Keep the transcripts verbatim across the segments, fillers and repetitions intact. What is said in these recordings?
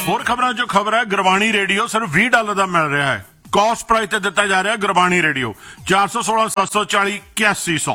ਹੋਰ ਖਬਰਾਂ ਚੋਂ ਖਬਰ ਹੈ, ਗੁਰਬਾਣੀ ਰੇਡੀਓ ਸਿਰਫ ਵੀਹ ਡਾਲਰ ਦਾ ਮਿਲ ਰਿਹਾ ਹੈ। ਕਾਸਟ ਪ੍ਰਾਈਸ ਤੇ ਦਿੱਤਾ ਜਾ ਰਿਹਾ ਗੁਰਬਾਣੀ ਰੇਡੀਓ ਚਾਰ ਸੌ ਸੋਲਾਂ ਸੱਤ ਸੌ ਚਾਲੀ ਇਕਿਆਸੀ ਸੌ।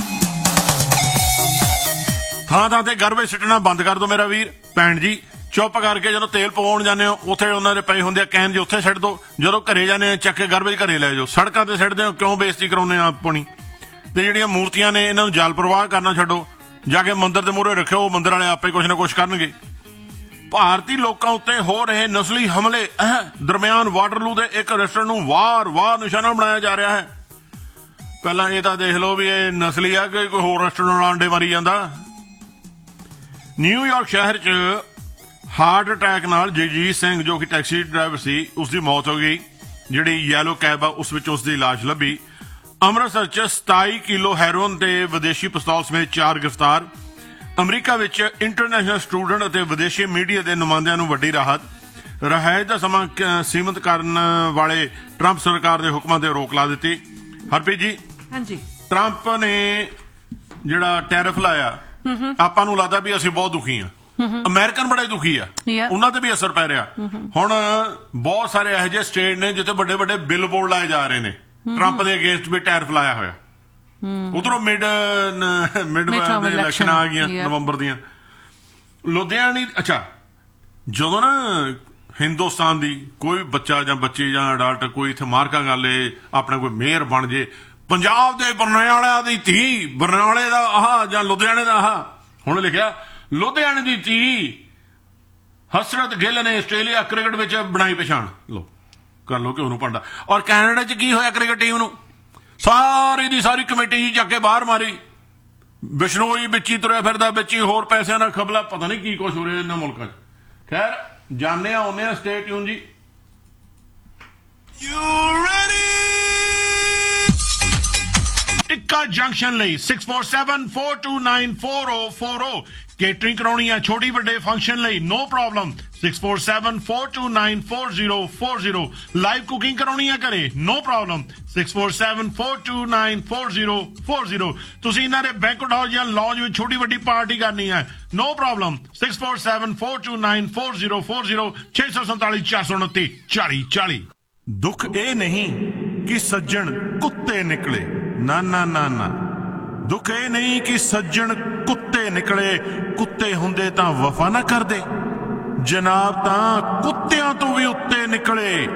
ਥਾਂ ਥਾਂ ਤੇ ਗਰਬੇ ਸਿੱਟਣਾ ਬੰਦ ਕਰ ਦੋ ਮੇਰਾ ਵੀਰ ਭੈਣ ਜੀ। ਚੁੱਪ ਕਰਕੇ ਜਦੋਂ ਤੇਲ ਪਵਾਉਣ ਜਾਂਦੇ ਹੋ ਉੱਥੇ ਉਹਨਾਂ ਦੇ ਪਏ ਹੁੰਦੇ ਆ ਕੈਨ ਜੀ, ਉੱਥੇ ਸਿੱਟ ਦੋ। ਜਦੋਂ ਘਰੇ ਜਾਂਦੇ ਆ ਚੱਕ ਕੇ ਗਰਬੇ ਘਰੇ ਲੈ ਜਾਓ। ਸੜਕਾਂ ਤੇ ਸਿੱਟਦੇ ਹੋ ਕਿਉਂ, ਬੇਇੱਜ਼ਤੀ ਕਰਾਉਂਦੇ ਆ ਆਪਣੀ। ਤੇ ਜਿਹੜੀਆਂ ਮੂਰਤੀਆਂ ਨੇ ਇਹਨਾਂ ਨੂੰ ਜਲ ਪ੍ਰਵਾਹ ਕਰਨਾ ਛੱਡੋ, ਜਾ ਕੇ ਮੰਦਿਰ ਦੇ ਮੂਹਰੇ ਰੱਖਿਓ, ਉਹ ਮੰਦਿਰ ਵਾਲੇ ਆਪੇ ਕੁਛ ਨਾ ਕੁਛ ਕਰਨਗੇ। ਭਾਰਤੀ ਲੋਕਾਂ ਉੱਤੇ ਹੋ ਰਹੇ ਨਸਲੀ ਹਮਲੇ ਦਰਮਿਆਨ ਵਾਟਰਲੂ ਦੇ ਇੱਕ ਰੈਸਟੋਰੈਂਟ ਨੂੰ ਵਾਰ-ਵਾਰ ਨਿਸ਼ਾਨਾ ਬਣਾਇਆ ਜਾ ਰਿਹਾ ਹੈ। ਪਹਿਲਾਂ ਇਹ ਤਾਂ ਦੇਖ ਲਓ ਵੀ ਇਹ ਨਸਲੀ ਆ ਕਿ ਕੋਈ ਹੋਰ ਰੈਸਟੋਰੈਂਟ ਵਾਲਾ ਅੰਡੇ ਮਾਰੀ ਜਾਂਦਾ। ਨਿਊਯਾਰਕ ਸ਼ਹਿਰ 'ਚ ਹਾਰਟ ਅਟੈਕ ਨਾਲ ਜਗਜੀਤ ਸਿੰਘ ਜੋ ਕਿ ਟੈਕਸੀ ਡਰਾਈਵਰ ਸੀ, ਉਸਦੀ ਮੌਤ ਹੋ ਗਈ। ਜਿਹੜੀ ਯੈਲੋ ਕੈਬ ਆ ਉਸ ਵਿੱਚ ਉਸਦੀ ਲਾਸ਼ ਲੱਭੀ। ਅੰਮ੍ਰਿਤਸਰ 'ਚ ਸਤਾਈ ਕਿਲੋ ਹੈਰੋਇਨ ਤੇ ਵਿਦੇਸ਼ੀ ਪਿਸਤੌਲ ਸਮੇਤ ਚਾਰ ਗ੍ਰਿਫਤਾਰ। ਅਮਰੀਕਾ ਵਿੱਚ ਇੰਟਰਨੈਸ਼ਨਲ ਸਟੂਡੈਂਟ ਅਤੇ ਵਿਦੇਸ਼ੀ ਮੀਡੀਆ ਦੇ ਨੁਮਾਇੰਦਿਆਂ ਨੂੰ ਵੱਡੀ ਰਾਹਤ। ਰਿਹਾਇਸ਼ ਦਾ ਸਮਾਂ ਸੀਮਤ ਕਰਨ ਵਾਲੇ ਟਰੰਪ ਸਰਕਾਰ ਦੇ ਹੁਕਮਾਂ ਤੇ ਰੋਕ ਲਾ ਦਿੱਤੀ। ਹਰਪ੍ਰੀਤ ਜੀ, ਹਾਂਜੀ, ਟਰੰਪ ਨੇ ਜਿਹੜਾ ਟੈਰਿਫ ਲਾਇਆ, ਆਪਾਂ ਨੂੰ ਲੱਗਦਾ ਵੀ ਅਸੀਂ ਬਹੁਤ ਦੁਖੀ ਹਾਂ। ਅਮਰੀਕਨ ਬੜੇ ਦੁਖੀ ਆ, ਉਹਨਾਂ ਤੇ ਵੀ ਅਸਰ ਪੈ ਰਿਹਾ। ਹੁਣ ਬਹੁਤ ਸਾਰੇ ਇਹੋ ਜਿਹੇ ਸਟੇਟ ਨੇ ਜਿੱਥੇ ਵੱਡੇ ਵੱਡੇ ਬਿੱਲ ਬੋਰਡ ਲਾਏ ਜਾ ਰਹੇ ਨੇ ਟਰੰਪ ਦੇ ਅਗੇਂਸਟ ਵੀ ਟੈਰਿਫ ਲਾਇਆ ਹੋਇਆ। ਉਧਰੋਂ ਮਿਡ ਮਿਡ ਇਲੈਕਸ਼ਨ ਆ ਗਈਆਂ ਨਵੰਬਰ ਦੀਆਂ। ਲੁਧਿਆਣੇ, ਅੱਛਾ, ਜਦੋਂ ਨਾ ਹਿੰਦੁਸਤਾਨ ਦੀ ਕੋਈ ਬੱਚਾ ਜਾਂ ਬੱਚੀ ਜਾਂ ਅਡਲਟ ਕੋਈ ਇੱਥੇ ਮਾਰਕਾ ਗੱਲ ਏ ਆਪਣਾ ਕੋਈ ਮੇਅਰ ਬਣ ਜੇ, ਪੰਜਾਬ ਦੇ ਬਰਨਾਲਿਆਂ ਦੀ ਧੀ, ਬਰਨਾਲੇ ਦਾ ਆਹ ਜਾਂ ਲੁਧਿਆਣੇ ਦਾ ਆਹ, ਹੁਣ ਲਿਖਿਆ ਲੁਧਿਆਣੇ ਦੀ ਧੀ ਹਸਰਤ ਗਿੱਲ ਨੇ ਆਸਟ੍ਰੇਲੀਆ ਕ੍ਰਿਕਟ ਵਿੱਚ ਬਣਾਈ ਪਛਾਣ। ਲੋ ਕਰ ਲੋ ਕਿ ਉਹਨੂੰ ਪਾਂਡਾ। ਔਰ ਕੈਨੇਡਾ 'ਚ ਕੀ ਹੋਇਆ, ਕ੍ਰਿਕਟ ਟੀਮ ਨੂੰ ਸਾਰੀ ਦੀ ਸਾਰੀ ਕਮੇਟੀ ਜੀ ਚੱਕ ਕੇ ਬਾਹਰ ਮਾਰੀ। ਬਿਸ਼ਨੋਈ ਵਿੱਚ ਹੀ ਤੁਰਿਆ ਫਿਰਦਾ, ਵਿੱਚ ਹੀ ਹੋਰ ਪੈਸਿਆਂ ਦਾ ਖਬਲਾ, ਪਤਾ ਨਹੀਂ ਕੀ ਕੁਛ ਹੋ ਰਿਹਾ ਇਹਨਾਂ ਮੁਲਕਾਂ 'ਚ। ਖੈਰ ਜਾਣੇ ਆ, ਆਉਂਦੇ ਆ, ਸਟੇ ਟਿਊਨ ਜੀ। ਟਿੱਕਾ ਜੰਕਸ਼ਨ ਲਈ six four seven four two nine four ਓ ਫੋਰ ਓ। ਕੇਟਰਿੰਗ ਕਰਾਉਣੀ ਆ ਛੋਟੀ ਵੱਡੇ ਫੰਕਸ਼ਨ ਲਈ, no problem, six four seven four two nine four zero four zero. Live cooking ਕਰਾਉਣੀ ਆ ਘਰੇ, no problem, six four seven four two nine four zero four zero. ਤੁਸੀਂ ਇਹਨਾਂ ਦੇ ਬੈਂਕਟ ਹਾਲ ਜਾਂ ਲੌਂਜ ਵਿੱਚ ਛੋਟੀ ਵੱਡੀ ਪਾਰਟੀ ਕਰਨੀ ਹੈ, no problem, six four seven four two nine four zero four zero. ਛੇ ਸੌ ਸੰਤਾਲੀ ਚਾਰ ਸੌ ਉਨੱਤੀ ਚਾਲੀ ਚਾਲੀ। ਦੁੱਖ ਇਹ ਨਹੀਂ ਕਿ ਸੱਜਣ ਕੁੱਤੇ ਨਿਕਲੇ, ਨਾ ਨਾ ਨਾ ਨਾ। ਦੁੱਖ ਇਹ ਨਹੀਂ ਕਿ ਸੱਜਣ ਕੁੱਤੇ ਨਿਕਲੇ, ਕੁੱਤੇ ਹੁੰਦੇ ਤਾਂ ਵਫਾ ਨਾ ਕਰਦੇ, ਜਨਾਬ ਤਾਂ ਕੁੱਤਿਆਂ ਤੋਂ ਵੀ ਉੱਤੇ ਨਿਕਲੇ।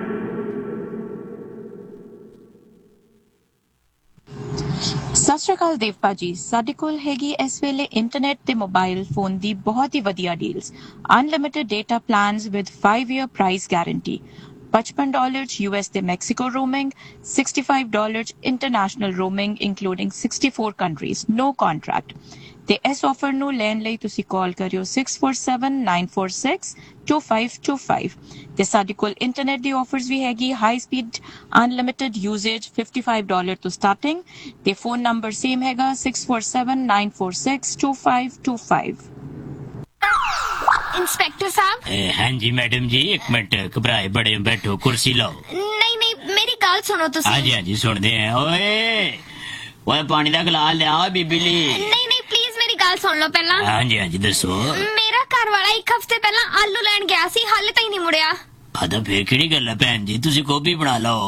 ਸਤਿ ਸ਼੍ਰੀ ਅਕਾਲ ਦੇਵਪਾ ਜੀ, ਸਾਡੇ ਕੋਲ ਹੈਗੀ ਇਸ ਵੇਲੇ ਇੰਟਰਨੈਟ ਤੇ ਮੋਬਾਈਲ ਫੋਨ ਦੀ ਬਹੁਤ ਹੀ ਵਧੀਆ deals. Unlimited data plans with five year price guarantee, fifty dollars U S ਤੇ Mexico roaming, sixty-five dollars international roaming including sixty-four countries, no contract। ਤੇ ਇਸ ਆਫਰ ਨੂੰ ਲੈਣ ਲਈ ਤੁਸੀਂ ਕਾਲ ਕਰਿਓ six four seven nine four six two five two five। ਤੇ ਸਾਡੇ ਕੋਲ ਇੰਟਰਨੈਟ ਦੀ ਆਫਰਸ ਵੀ ਹੈਗੀ, high speed unlimited ਯੂਜ਼ੇਜ fifty-five dollars ਤੋਂ ਸਟਾਰਟਿੰਗ। ਤੇ ਫੋਨ ਨੰਬਰ ਸੇਮ ਹੈਗਾ six four seven nine four six two five two five। Inspector साहब। हाँ जी madam जी, एक मिनट, घबराए बड़े, बैठो, कुर्सी लाओ। नहीं नहीं, मेरी गल सुनो तुसी। हाँ जी हाँ जी सुनते हैं। ओए ओए पानी दा गिलास ले आओ बीबी ली। नहीं नहीं प्लीज मेरी गल सुन लो पहला। हाँ जी हाँ जी दसो। मेरा घर वाला एक हफ्ते पहला आलू लैन गया सी, हाले तक नहीं मुड़िया। हाँ तो फिर केड़ी गल है भैन जी, तुसी गोभी बना लो।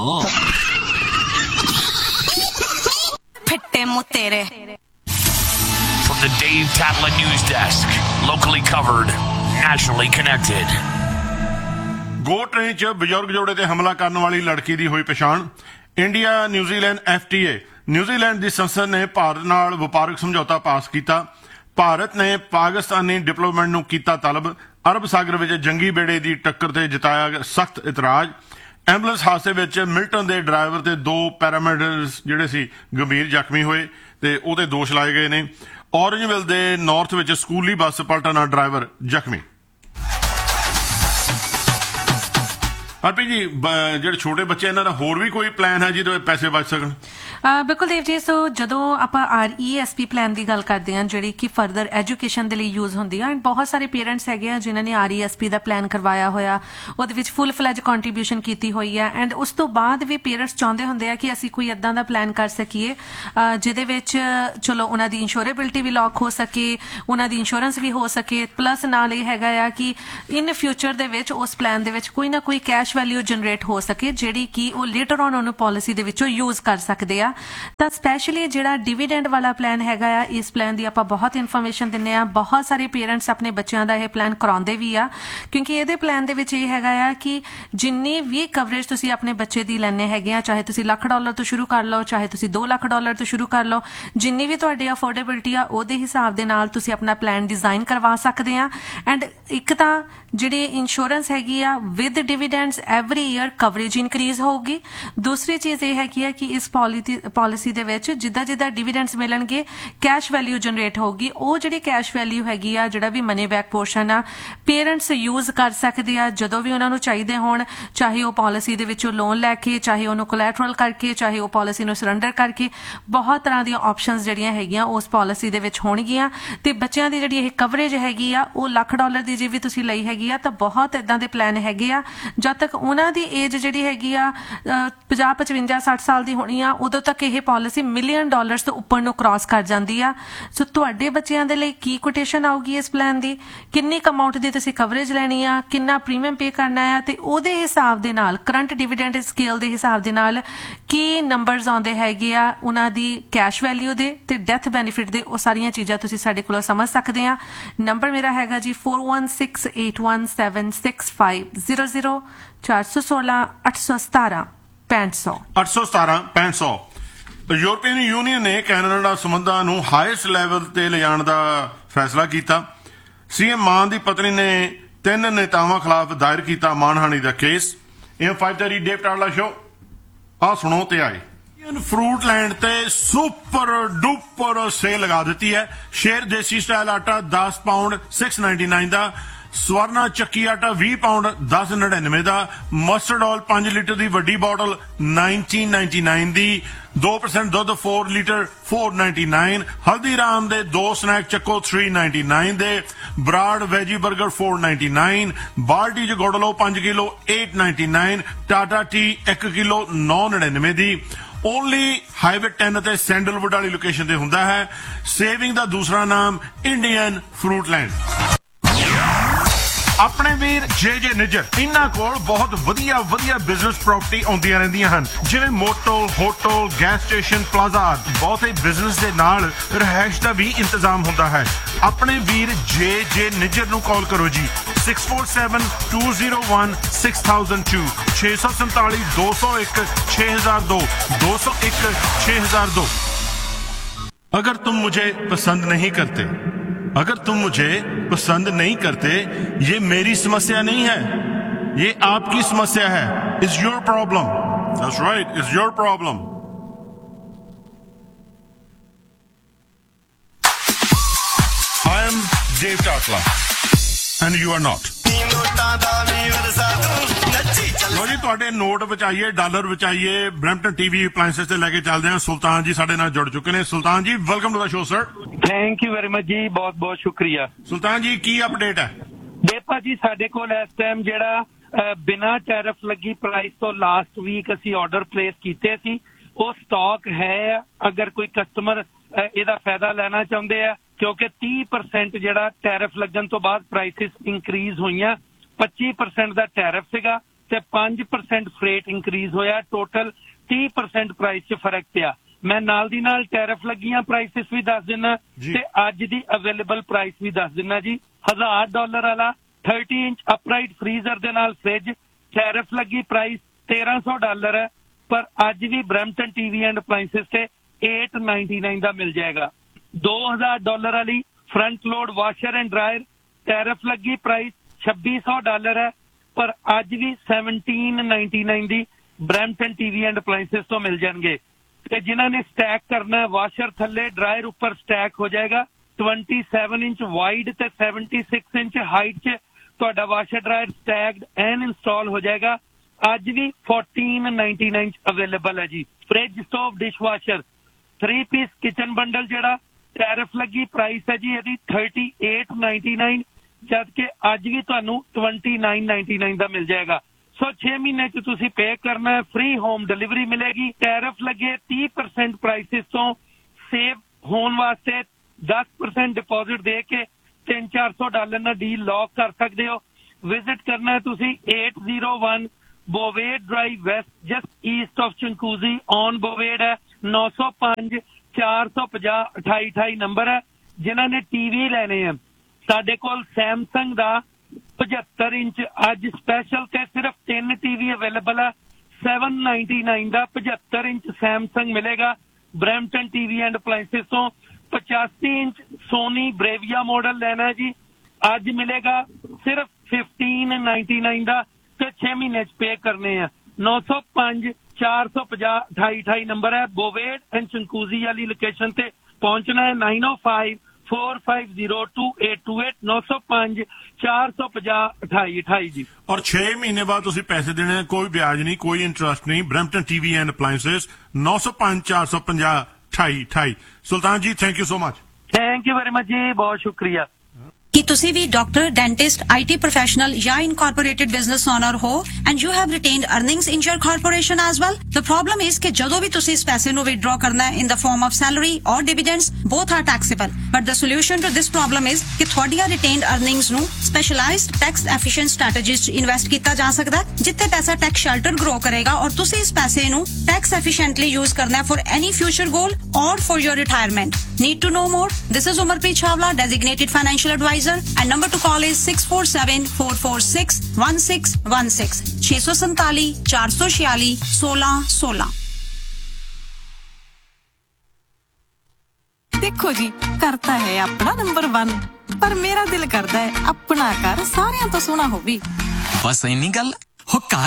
फिट्टे मुंह तेरे। From the Dave Tatla News Desk, locally covered, nationally connected. Goat range 'ਚ ਬਜ਼ੁਰਗ ਜੋੜੇ ਤੇ ਹਮਲਾ ਕਰਨ ਵਾਲੀ ਲੜਕੀ ਦੀ ਹੋਈ ਪਛਾਣ। ਇੰਡੀਆ ਨਿਊਜ਼ੀਲੈਂਡ ਐਫ ਟੀ ਏ, ਨਿਊਜ਼ੀਲੈਂਡ ਦੀ ਸੰਸਦ ਨੇ ਭਾਰਤ ਨਾਲ ਵਪਾਰਕ ਸਮਝੌਤਾ ਪਾਸ ਕੀਤਾ। ਭਾਰਤ ਨੇ ਪਾਕਿਸਤਾਨੀ ਡਿਪਲੋਮੈਟ ਨੂੰ ਕੀਤਾ ਤਲਬ। ਅਰਬ ਸਾਗਰ ਵਿੱਚ ਜੰਗੀ ਬੇੜੇ ਦੀ ਟੱਕਰ ਤੇ ਜਤਾਇਆ ਸਖਤ ਇਤਰਾਜ਼। ਐਂਬੂਲੈਂਸ ਹਾਦਸੇ ਵਿੱਚ ਮਿਲਟਨ ਦੇ ਡਰਾਈਵਰ ਤੇ ਦੋ ਪੈਰਾਮੀਡਰਸ ਜਿਹੜੇ ਸੀ ਗੰਭੀਰ ਜ਼ਖਮੀ ਹੋਏ ਤੇ ਉਹਦੇ ਦੋਸ਼ ਲਾਏ ਗਏ ਨੇ। ਔਰੰਜਵਿਲ ਦੇ ਨਾਰਥ ਵਿੱਚ ਸਕੂਲੀ ਬੱਸ ਪਲਟਣ ਨਾਲ ਡਰਾਈਵਰ ਜ਼ਖਮੀ। ਹਰਪ੍ਰੀਤ ਜੀ, ਜਿਹੜੇ ਛੋਟੇ ਬੱਚੇ ਇਹਨਾਂ ਦਾ ਹੋਰ ਵੀ ਕੋਈ ਪਲਾਨ ਹੈ ਜਿਹਦੇ ਪੈਸੇ ਬਚ ਸਕਣ? ਬਿਲਕੁਲ ਦੇਵ ਜੀ। ਸੋ ਜਦੋਂ ਆਪਾਂ R E S P plan ਦੀ ਗੱਲ ਕਰਦੇ ਹਾਂ ਜਿਹੜੀ ਕਿ ਫਰਦਰ ਐਜੂਕੇਸ਼ਨ ਦੇ ਲਈ ਯੂਜ਼ ਹੁੰਦੀ ਆ, ਐਂਡ ਬਹੁਤ ਸਾਰੇ ਪੇਰੈਂਟਸ ਹੈਗੇ ਆ ਜਿਨ੍ਹਾਂ ਨੇ ਆਰ ਈ ਐਸ ਪੀ ਦਾ ਪਲਾਨ ਕਰਵਾਇਆ ਹੋਇਆ, ਉਹਦੇ ਵਿੱਚ ਫੁੱਲ ਫਲੈਜ ਕੰਟਰੀਬਿਊਸ਼ਨ ਕੀਤੀ ਹੋਈ ਆ, ਐਂਡ ਉਸ ਤੋਂ ਬਾਅਦ ਵੀ ਪੇਰੈਂਟਸ ਚਾਹੁੰਦੇ ਹੁੰਦੇ ਆ ਕਿ ਅਸੀਂ ਕੋਈ ਇੱਦਾਂ ਦਾ ਪਲਾਨ ਕਰ ਸਕੀਏ ਜਿਹਦੇ ਵਿੱਚ ਚਲੋ ਉਹਨਾਂ ਦੀ ਇੰਸ਼ੋਰੇਬਿਲਟੀ ਵੀ ਲੌਕ ਹੋ ਸਕੇ, ਉਹਨਾਂ ਦੀ ਇੰਸ਼ੋਰੈਂਸ ਵੀ ਹੋ ਸਕੇ, ਪਲੱਸ ਨਾਲ ਇਹ ਹੈਗਾ ਆ ਕਿ ਇਨ ਫਿਊਚਰ ਦੇ ਵਿੱਚ ਉਸ ਪਲਾਨ ਦੇ ਵਿੱਚ ਕੋਈ ਨਾ ਕੋਈ ਕੈਸ਼ ਵੈਲਿਊ ਜਨਰੇਟ ਹੋ ਸਕੇ ਜਿਹੜੀ ਕਿ ਉਹ ਲੇਟਰ ਔਨ ਉਹਨੂੰ ਪਾਲਿਸੀ ਦੇ ਵਿੱਚੋਂ ਯੂਜ਼ ਕਰ ਸਕਦੇ ਆ। ਤਾਂ ਸਪੈਸ਼ਲੀ ਜਿਹੜਾ ਡਿਵੀਡੈਂਡ ਵਾਲਾ ਪਲਾਨ ਹੈਗਾ ਆ, ਇਸ ਪਲਾਨ ਦੀ ਆਪਾਂ ਬਹੁਤ ਇਨਫੋਰਮੇਸ਼ਨ ਦਿੰਦੇ ਆ। ਬਹੁਤ ਸਾਰੇ ਪੇਰੈਂਟਸ ਆਪਣੇ ਬੱਚਿਆਂ ਦਾ ਇਹ ਪਲਾਨ ਕਰਾਉਂਦੇ ਵੀ ਆ ਕਿਉਂਕਿ ਇਹਦੇ ਪਲਾਨ ਦੇ ਵਿੱਚ ਇਹ ਹੈਗਾ ਆ ਕਿ ਜਿੰਨੀ ਵੀ ਕਵਰੇਜ ਤੁਸੀਂ ਆਪਣੇ ਬੱਚੇ ਦੀ ਲੈਣੇ ਹੈਗੇ ਆ, ਚਾਹੇ ਤੁਸੀਂ ਲੱਖ ਡਾਲਰ ਤੋਂ ਸ਼ੁਰੂ ਕਰ ਲਓ, ਚਾਹੇ ਤੁਸੀਂ ਦੋ ਲੱਖ ਡਾਲਰ ਤੋਂ ਸ਼ੁਰੂ ਕਰ ਲਓ, ਜਿੰਨੀ ਵੀ ਤੁਹਾਡੀ ਅਫੋਰਡੇਬਿਲਟੀ ਆ ਉਹਦੇ ਹਿਸਾਬ ਦੇ ਨਾਲ ਤੁਸੀਂ ਆਪਣਾ ਪਲਾਨ ਡਿਜ਼ਾਈਨ ਕਰਵਾ ਸਕਦੇ ਆ। ਐਂਡ ਇੱਕ ਤਾਂ ਜਿਹੜੀ ਇੰਸ਼ੋਰੈਂਸ ਹੈਗੀ ਆ with ਡਿਵੀਡੈਂਡਸ every year coverage increase ਹੋਊਗੀ। ਦੂਸਰੀ ਚੀਜ਼ ਇਹ ਹੈਗੀ ਆ ਕਿ ਇਸ ਪਾਲਿਸੀ ਦੇ ਵਿੱਚ ਜਿੱਦਾਂ ਜਿੱਦਾਂ ਡਿਵੀਡੈਂਡਸ ਮਿਲਣਗੇ ਕੈਸ਼ ਵੈਲਿਊ ਜਨਰੇਟ ਹੋਊਗੀ। ਉਹ ਜਿਹੜੀ ਕੈਸ਼ ਵੈਲਿਊ ਹੈਗੀ ਆ, ਜਿਹੜਾ ਵੀ ਮਨੀ ਬੈਕ ਪੋਰਸ਼ਨ ਆ, ਪੇਰੈਂਟਸ ਯੂਜ਼ ਕਰ ਸਕਦੇ ਆ ਜਦੋਂ ਵੀ ਉਹਨਾਂ ਨੂੰ ਚਾਹੀਦੇ ਹੋਣ, ਚਾਹੇ ਉਹ ਪਾਲਿਸੀ ਦੇ ਵਿੱਚੋਂ ਲੋਨ ਲੈ ਕੇ, ਚਾਹੇ ਉਹਨੂੰ ਕੋਲੈਟਰਲ ਕਰਕੇ, ਚਾਹੇ ਉਹ ਪਾਲਿਸੀ ਨੂੰ ਸਰੈਂਡਰ ਕਰਕੇ। ਬਹੁਤ ਤਰ੍ਹਾਂ ਦੀਆਂ ਆਪਸ਼ਨਸ ਜਿਹੜੀਆਂ ਹੈਗੀਆਂ ਉਸ ਪਾਲਿਸੀ ਦੇ ਵਿੱਚ ਹੋਣਗੀਆਂ। ਤੇ ਬੱਚਿਆਂ ਦੀ ਜਿਹੜੀ ਇਹ ਕਵਰੇਜ ਹੈਗੀ ਆ ਉਹ ਲੱਖ ਡਾਲਰ ਦੀ ਜੇ ਵੀ ਤੁਸੀਂ ਲਈ ਹੈਗੀ ਆ ਤਾਂ ਬਹੁਤ ਇਦਾਂ ਦੇ ਪਲਾਨ ਹੈਗੇ ਆ ਜਦ ਤੱਕ ਉਹਨਾਂ ਦੀ ਏਜ ਜਿਹੜੀ ਹੈਗੀ ਆ ਪੰਜਾਹ ਪਚਵੰਜਾ ਸੱਠ ਸਾਲ ਦੀ ਹੋਣੀ ਆ, ਉਦੋਂ ਤੱਕ ਇਹ ਪਾਲਿਸੀ ਮਿਲੀਅਨ ਡਾਲਰਸ ਤੋਂ ਉੱਪਰ ਨੂੰ ਕ੍ਰਾਸ ਕਰ ਜਾਂਦੀ ਆ। ਸੋ ਤੁਹਾਡੇ ਬੱਚਿਆਂ ਦੇ ਲਈ ਕੀ ਕੋਟੇਸ਼ਨ ਆਊਗੀ ਇਸ ਪਲਾਨ ਦੀ, ਕਿੰਨੀ ਅਮਾਉਂਟ ਦੀ ਤੁਸੀਂ ਕਵਰੇਜ ਲੈਣੀ ਆ, ਕਿੰਨਾ ਪ੍ਰੀਮੀਅਮ ਪੇ ਕਰਨਾ ਆ, ਤੇ ਉਹਦੇ ਹਿਸਾਬ ਦੇ ਨਾਲ ਕਰੰਟ ਡਿਵੀਡੈਂਡ ਸਕੇਲ ਦੇ ਹਿਸਾਬ ਦੇ ਨਾਲ ਕੀ ਨੰਬਰਸ ਆਉਂਦੇ ਹੈਗੇ ਆ ਉਹਨਾਂ ਦੀ ਕੈਸ਼ ਵੈਲਿਊ ਦੇ ਤੇ ਡੈਥ ਬੈਨੀਫਿਟ ਦੇ, ਉਹ ਸਾਰੀਆਂ ਚੀਜ਼ਾਂ ਤੁਸੀਂ ਸਾਡੇ ਕੋਲੋਂ ਸਮਝ ਸਕਦੇ ਆ। ਨੰਬਰ ਮੇਰਾ ਹੈਗਾ ਜੀ four one six eight one seven six five zero zero ਚਾਰ ਸੌ ਸੋਲਾਂ ਅੱਠ ਸੌ ਸਤਾਰਾਂ ਪੈਂਹਠ ਸੌ ਅੱਠ ਸੌ ਸਤਾਰਾਂ ਪੈਂਹਠ ਸੌ। ਯੂਰਪੀਅਨ ਯੂਨੀਅਨ ਨੇ ਕੈਨੇਡਾ ਸੰਬੰਧਾਂ ਨੂੰ ਹਾਈਐਸਟ ਲੈਵਲ ਤੇ ਲਿਜਾਣ ਦਾ ਫੈਸਲਾ ਕੀਤਾ। ਸੀਐਮ ਮਾਨ ਦੀ ਪਤਨੀ ਨੇ ਤਿੰਨ ਨੇਤਾਵਾਂ ਖਿਲਾਫ ਦਾਇਰ ਕੀਤਾ ਮਾਨਹਾਨੀ ਦਾ ਕੇਸ। ਇਹ ਫਾਈਵ ਥਰਟੀ ਡੇਵ ਟਾਰਲਾ ਸ਼ੋ ਆ ਸੁਣੋ ਤੇ ਆਏ। ਫਰੂਟ ਲੈਂਡ ਤੇ ਸੁਪਰ ਡੁਪਰ ਸੇਲ ਲਗਾ ਦਿੱਤੀ ਹੈ। ਸ਼ੇਰ ਦੇਸੀ ਸਟਾਈਲ ਆਟਾ ਦਸ ਪਾਉਂਡ ਛੇ ਸੌ ਨਿन्यानवे ਦਾ, ਸਵਰਨਾ ਚੱਕੀ ਆਟਾ ਵੀਹ ਪਾਉਂਡ ਦਸ ਸੌ ਨੜਿਨਵੇਂ ਦਾ, ਮਸਟਰਡ ਆਇਲ ਪੰਜ ਲੀਟਰ ਦੀ ਵੱਡੀ ਬੋਟਲ ਉੱਨੀ ਸੌ ਨਿन्यानवे ਦੀ, ਦੋ ਪਰਸੈਂਟ ਦੁੱਧ ਚਾਰ ਲੀਟਰ ਚਾਰ ਸੌ ਨਿन्यानवे, ਹਲਦੀਰਾਮ ਦੇ ਦੋ ਸਨੈਕ ਚੱਕੋ ਤਿੰਨ ਸੌ ਨਿन्यानवे ਦੇ, ਬਰਾੜ ਵੈਜੀ 버ਗਰ ਚਾਰ ਸੌ ਨਿन्यानवे, ਬਾਲਟੀ ਚ ਗੁੜ ਲਓ ਪੰਜ ਕਿਲੋ ਅੱਠ ਸੌ ਨਿन्यानवे, ਟਾਟਾ ਟੀ ਇੱਕ ਕਿਲੋ ਨੌ ਸੌ ਨਿन्यानवे ਦੀ। ਓਨਲੀ ਹਾਈਵੇ ਦਸ ਅਤੇ ਸੈਂਡਲਵੁੱਡ ਵਾਲੀ ਲੋਕੇਸ਼ਨ ਤੇ ਹੁੰਦਾ ਹੈ। ਸੇਵਿੰਗ ਦਾ ਦੂਸਰਾ ਨਾਮ ਇੰਡੀਅਨ ਫਰੂਟ ਲੈਂਡ। ਆਪਣੇ ਵੀਰ ਜੇ ਜੇ ਨਿੱਜਰ, ਇਹਨਾਂ ਕੋਲ ਬਹੁਤ ਵਧੀਆ ਵਧੀਆ ਬਿਜ਼ਨਸ ਪ੍ਰਾਪਰਟੀ ਆਉਂਦੀਆਂ ਰਹਿੰਦੀਆਂ ਹਨ, ਜਿਵੇਂ motel, hotel, gas station, plaza. ਬਹੁਤੇ ਬਿਜ਼ਨਸ ਦੇ ਨਾਲ ਰਿਹਾਇਸ਼ ਦਾ ਵੀ ਇੰਤਜ਼ਾਮ ਹੁੰਦਾ ਹੈ। ਆਪਣੇ ਵੀਰ ਜੇ ਜੇ ਨਿੱਜਰ ਨੂੰ ਕਾਲ ਕਰੋ ਜੀ six four seven two zero one six thousand two ਛੇ ਸੌ ਸੰਤਾਲੀ ਦੋ ਸੌ ਇੱਕ ਛੇ ਹਜ਼ਾਰ ਦੋ ਦੋ ਸੌ ਇੱਕ ਛੇ ਹਜ਼ਾਰ ਦੋ। अगर तुम मुझे पसंद नहीं करते अगर तुम मुझे पसंद नहीं करते ये मेरी समस्या नहीं है, ये आपकी समस्या है। It's your problem. That's right, it's your problem. I am Dave Tatla and you are not. ਲੋ ਜੀ, ਤੁਹਾਡੇ note ਬਚਾਈਏ, dollar ਬਚਾਈਏ, Brampton TV appliances ਤੇ ਲੈ ਕੇ ਚੱਲਦੇ ਹਾਂ। ਸੁਲਤਾਨ ਜੀ ਸਾਡੇ ਨਾਲ ਜੁੜ ਚੁੱਕੇ ਨੇ। ਸੁਲਤਾਨ ਜੀ, welcome to the show sir. Thank you very much ਜੀ, ਬਹੁਤ ਬਹੁਤ ਸ਼ੁਕਰੀਆ। ਸੁਲਤਾਨ ਜੀ, ਕੀ ਅਪਡੇਟ ਹੈ? ਦੇਪਾ ਜੀ, ਸਾਡੇ ਕੋਲ ਇਸ ਟਾਈਮ ਜਿਹੜਾ ਬਿਨਾਂ ਟੈਰਿਫ ਲੱਗੀ ਪ੍ਰਾਈਸ ਤੋਂ ਲਾਸਟ ਵੀਕ ਅਸੀਂ ਆਰਡਰ ਪਲੇਸ ਕੀਤੇ ਸੀ, ਉਹ ਸਟਾਕ ਹੈ। ਅਗਰ ਕੋਈ ਕਸਟਮਰ ਇਹਦਾ ਫਾਇਦਾ ਲੈਣਾ ਚਾਹੁੰਦੇ ਆ, ਕਿਉਂਕਿ ਤੀਹ ਪਰਸੈਂਟ ਜਿਹੜਾ ਟੈਰਿਫ ਲੱਗਣ ਤੋਂ ਬਾਅਦ ਪ੍ਰਾਈਸਿਸ ਇੰਕਰੀਜ਼ ਹੋਈਆਂ। ਪੱਚੀ ਪਰਸੈਂਟ ਦਾ ਟੈਰਿਫ ਸੀਗਾ ਤੇ ਪੰਜ ਪਰਸੈਂਟ ਫਰੇਟ ਇੰਕਰੀਜ਼ ਹੋਇਆ। ਟੋਟਲ ਤੀਹ ਪਰਸੈਂਟ ਪ੍ਰਾਈਸ 'ਚ ਫਰਕ ਪਿਆ। ਮੈਂ ਨਾਲ ਦੀ ਨਾਲ ਟੈਰਿਫ ਲੱਗੀਆਂ ਪ੍ਰਾਈਸਿਸ ਵੀ ਦੱਸ ਦਿੰਦਾ ਤੇ ਅੱਜ ਦੀ ਅਵੇਲੇਬਲ ਪ੍ਰਾਈਸ ਵੀ ਦੱਸ ਦਿੰਦਾ ਜੀ। ਹਜ਼ਾਰ ਡਾਲਰ ਵਾਲਾ ਥਰਟੀ ਇੰਚ ਅਪਰਾਈਟ ਫਰੀਜ਼ਰ ਦੇ ਨਾਲ ਫ੍ਰਿਜ, ਟੈਰਿਫ ਲੱਗੀ ਪ੍ਰਾਈਸ ਤੇਰਾਂ ਸੌ ਡਾਲਰ ਹੈ, ਪਰ ਅੱਜ ਵੀ ਬ੍ਰੈਂਪਟਨ ਟੀਵੀ ਐਂਡ ਅਪਲਾਈਐਂਸਸ ਤੇ eight ninety-nine ਦਾ ਮਿਲ ਜਾਏਗਾ। ਦੋ ਹਜ਼ਾਰ ਡਾਲਰ ਵਾਲੀ front load washer and dryer, tariff ਲੱਗੀ ਪ੍ਰਾਈਸ ਛੱਬੀ ਸੌ ਡਾਲਰ ਹੈ, ਪਰ ਅੱਜ ਵੀ seventeen ninety-nine the Brampton TV and appliances ਤੋਂ ਮਿਲ ਜਾਣਗੇ। ਤੇ ਜਿਨ੍ਹਾਂ ਨੇ ਸਟੈਕ ਕਰਨਾ, ਵਾਸ਼ਰ ਥੱਲੇ ਡਰਾਇਰ ਉੱਪਰ ਸਟੈਕ ਹੋ ਜਾਏਗਾ। twenty-seven ਇੰਚ ਵਾਈਡ ਤੇ seventy-six ਇੰਚ ਹਾਈਟ 'ਚ ਤੁਹਾਡਾ washer dryer stacked and install ਹੋ ਜਾਏਗਾ। ਅੱਜ ਵੀ fourteen ninety-nine 'ਚ ਅਵੇਲੇਬਲ ਹੈ ਜੀ। Fridge stove dishwasher three piece kitchen bundle ਜਿਹੜਾ ਟੈਰਿਫ ਲੱਗੀ ਪ੍ਰਾਈਸ ਹੈ ਜੀ ਇਹਦੀ thirty-eight ninety-nine, ਜਦ ਕਿ ਅੱਜ ਵੀ ਤੁਹਾਨੂੰ twenty-nine ninety-nine ਦਾ ਮਿਲ ਜਾਏਗਾ। ਸੋ ਛੇ ਮਹੀਨੇ ਚ ਤੁਸੀਂ ਪੇ ਕਰਨਾ ਹੈ, ਫ੍ਰੀ ਹੋਮ ਡਿਲੀਵਰੀ ਮਿਲੇਗੀ। ਟੈਰਿਫ ਲੱਗੇ thirty percent ਪ੍ਰਾਈਸਿਸ ਤੋਂ ਸੇਵ ਹੋਣ ਵਾਸਤੇ ten percent ਡਿਪੋਜ਼ਿਟ ਦੇ ਕੇ ਤਿੰਨ ਚਾਰ ਸੌ ਡਾਲਰ ਨਾਲ ਡੀਲ ਲੌਕ ਕਰ ਸਕਦੇ ਹੋ। ਵਿਜ਼ਿਟ ਕਰਨਾ ਹੈ ਤੁਸੀਂ eight oh one Bovade Drive West, just east of Chinguacousy on Bovade ਹੈ। nine oh five four five zero two eight two eight number ਹੈ। ਜਿਨ੍ਹਾਂ ਨੇ ਟੀਵੀ ਲੈਣੇ ਆ ਸਾਡੇ ਕੋਲ ਸੈਮਸੰਗ ਦਾ ਪਝੱਤਰ ਇੰਚ ਅੱਜ ਸਪੈਸ਼ਲ ਤੇ ਸਿਰਫ ਤਿੰਨ ਟੀਵੀ ਅਵੇਲੇਬਲ ਹੈ। seven ninety-nine ਦਾ ਪਝੱਤਰ ਇੰਚ ਸੈਮਸੰਗ ਮਿਲੇਗਾ ਬਰੈਂਪਟਨ ਟੀਵੀ ਐਂਡ ਅਪਲਾਈਂਸਿਸ ਤੋਂ। ਪਚਾਸੀ ਇੰਚ ਸੋਨੀ ਬ੍ਰੇਵੀਆ ਮਾਡਲ ਲੈਣਾ ਹੈ ਜੀ, ਅੱਜ ਮਿਲੇਗਾ ਸਿਰਫ fifteen ninety-nine ਦਾ ਤੇ ਛੇ ਮਹੀਨੇ ਚ ਪੇ ਕਰਨੇ ਆ। nine oh five four five zero two eight two eight number ਹੈ। ਬੋਵੇਡ ਐਂਡ ਚਿੰਕੂਜ਼ੀ ਵਾਲੀ ਲੋਕੇਸ਼ਨ ਤੇ ਪਹੁੰਚਣਾ ਹੈ nine oh five four five zero two eight two eight nine oh five four five zero two eight two eight ਜੀ। ਔਰ ਛੇ ਮਹੀਨੇ ਬਾਅਦ ਤੁਸੀਂ ਪੈਸੇ ਦੇਣੇ ਨੇ, ਕੋਈ ਵਿਆਜ ਨਹੀਂ, ਕੋਈ ਇੰਟਰਸਟ ਨਹੀਂ। Brampton TV and ਅਪਲਾਈਂਸਿਸ nine oh five four five zero two eight two eight। ਸੁਲਤਾਨ ਜੀ thank you so much. Thank you very much ਜੀ, ਬਹੁਤ ਸ਼ੁਕਰੀਆ। ਕੀ ਤੁਸੀਂ ਵੀ ਡਾਕਟਰ, ਡੈਂਟਿਸਟ, ਆਈਟੀ ਪ੍ਰੋਫੈਸ਼ਨਲ ਜਾਂ ਇਨਕਾਰਪੋਰੇਟਡ ਬਿਜ਼ਨਸ ਓਨਰ ਹੋ and you have ਰਿਟੇਨਡ earnings in your corporation as well? The problem is ਕਿ ਜਦੋਂ ਵੀ ਤੁਸੀਂ ਇਸ ਪੈਸੇ ਨੂੰ ਵਿਦਡਰਾ ਕਰਨਾ ਹੈ ਇਨ ਦ ਫਾਰਮ ਆਫ ਸੈਲਰੀ ਔਰ ਡਿਵੀਡੈਂਡਸ, both are taxable. But the solution to this problem is ਕਿ ਤੁਹਾਡੀਆਂ ਰਿਟੇਨਡ ਅਰਨਿੰਗਸ ਨੂੰ ਸਪੈਸ਼ਲਾਈਜ਼ਡ ਟੈਕਸ ਐਫੀਸ਼ੀਐਂਟ ਸਟ੍ਰੈਟੇਜੀਜ਼ 'ਚ ਇਨਵੈਸਟ ਕੀਤਾ ਜਾ ਸਕਦਾ ਹੈ, ਜਿੱਥੇ ਪੈਸਾ ਟੈਕਸ ਸ਼ੈਲਟਰ ਗਰੋ ਕਰੇਗਾ ਔਰ ਤੁਸੀਂ ਇਸ ਪੈਸੇ ਨੂੰ ਟੈਕਸ ਐਫੀਸ਼ੀਐਂਟਲੀ ਯੂਜ਼ ਕਰਨਾ ਹੈ ਫॉर ਐਨੀ ਫਿਊਚਰ ਗੋਲ ਔਰ for your retirement. Need to know more? This is Umarpreet Chawla, designated financial advisor, and number to call is six four seven four four six one six one six six four seven four six one six one six। देखो जी, करता है अपना number one, पर मेरा दिल करता है अपना घर सारियां तो सोना होवी। बस इन्नी गल हो।